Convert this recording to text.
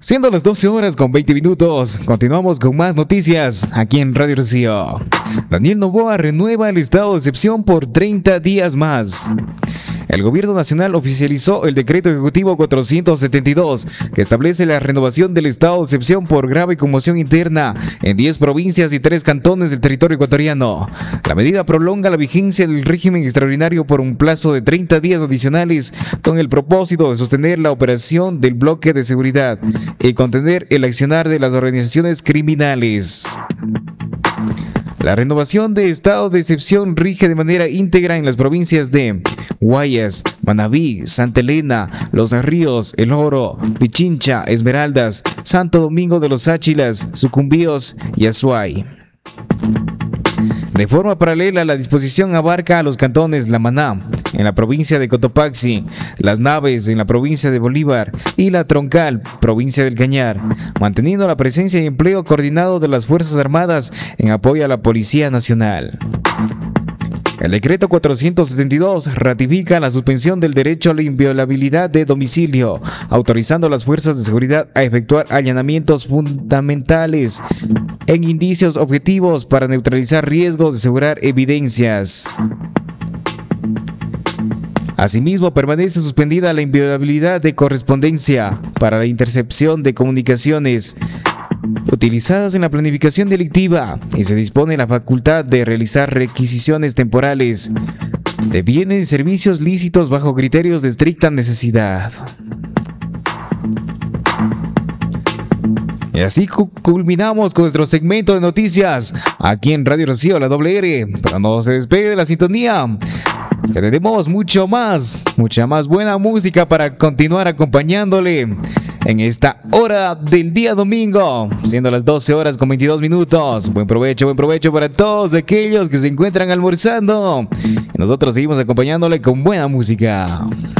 Siendo las 12 horas con 20 minutos, continuamos con más noticias aquí en Radio Rocío. Daniel Noboa renueva el estado de excepción por 30 días más. El Gobierno Nacional oficializó el Decreto Ejecutivo 472, que establece la renovación del estado de excepción por grave conmoción interna en 10 provincias y 3 cantones del territorio ecuatoriano. La medida prolonga la vigencia del régimen extraordinario por un plazo de 30 días adicionales, con el propósito de sostener la operación del bloque de seguridad y contener el accionar de las organizaciones criminales. La renovación de estado de excepción rige de manera íntegra en las provincias de Guayas, Manabí, Santa Elena, Los Ríos, El Oro, Pichincha, Esmeraldas, Santo Domingo de los Áchilas, Sucumbíos y Azuay. De forma paralela, la disposición abarca a los cantones La Maná, en la provincia de Cotopaxi, Las Naves, en la provincia de Bolívar, y La Troncal, provincia del Cañar, manteniendo la presencia y empleo coordinado de las Fuerzas Armadas en apoyo a la Policía Nacional. El decreto 472 ratifica la suspensión del derecho a la inviolabilidad de domicilio, autorizando a las fuerzas de seguridad a efectuar allanamientos fundamentales en indicios objetivos para neutralizar riesgos y asegurar evidencias. Asimismo, permanece suspendida la inviolabilidad de correspondencia para la intercepción de comunicaciones utilizadas en la planificación delictiva y se dispone la facultad de realizar requisiciones temporales de bienes y servicios lícitos bajo criterios de estricta necesidad. Y así culminamos con nuestro segmento de noticias aquí en Radio Rocío, la WR. Pero no se despegue de la sintonía, que tenemos mucha más buena música para continuar acompañándole en esta hora del día domingo, siendo las 12 horas con 22 minutos. Buen provecho para todos aquellos que se encuentran almorzando. Y nosotros seguimos acompañándole con buena música.